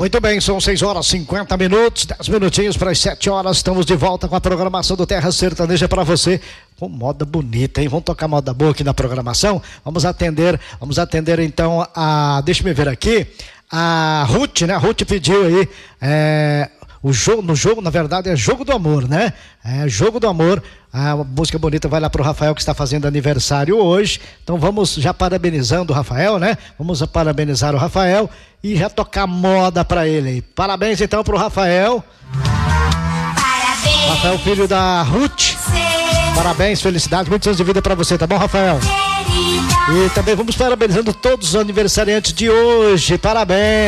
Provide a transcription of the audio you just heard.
Muito bem, são 6 horas e 50 minutos, 10 minutinhos para as 7 horas. Estamos de volta com a programação do Terra Sertaneja para você. Com moda bonita, hein? Vamos tocar moda boa aqui na programação. Vamos atender então deixa eu ver aqui, a Ruth, né? A Ruth pediu aí, no jogo, na verdade, é Jogo do Amor, né? É Jogo do Amor. A música bonita vai lá pro Rafael, que está fazendo aniversário hoje. Então vamos já parabenizando o Rafael, né? Vamos parabenizar o Rafael e já tocar moda para ele. Parabéns então pro Rafael. Parabéns. Rafael, filho da Ruth. Parabéns, felicidade, muitos anos de vida para você, tá bom, Rafael? E também vamos parabenizando todos os aniversariantes de hoje. Parabéns.